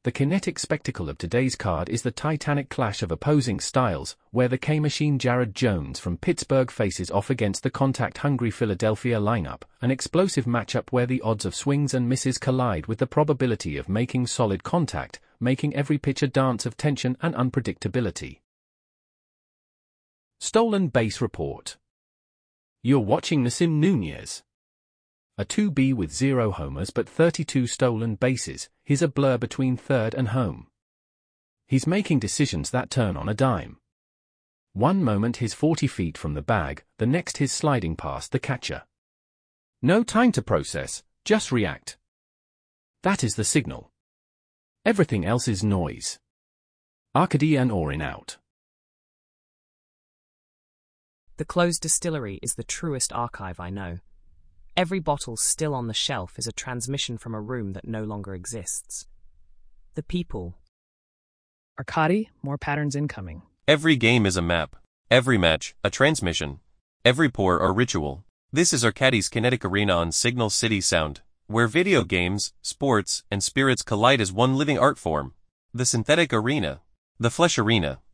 The kinetic spectacle of today's card is the titanic clash of opposing styles, where the K-Machine Jared Jones from Pittsburgh faces off against the contact-hungry Philadelphia lineup, an explosive matchup where the odds of swings and misses collide with the probability of making solid contact, making every pitch a dance of tension and unpredictability. Stolen Base Report. You're watching Nasim Nunez. A 2B with 0 homers but 32 stolen bases, he's a blur between third and home. He's making decisions that turn on a dime. One moment he's 40 feet from the bag, the next he's sliding past the catcher. No time to process, just react. That is the signal. Everything else is noise. Arkady Anorin out. The closed distillery is the truest archive I know. Every bottle still on the shelf is a transmission from a room that no longer exists. The people. Arkady, more patterns incoming. Every game is a map. Every match, a transmission. Every pour, a ritual. This is Arkady's Kinetic Arena on Signal City Sound, where video games, sports, and spirits collide as one living art form. The synthetic arena. The flesh arena.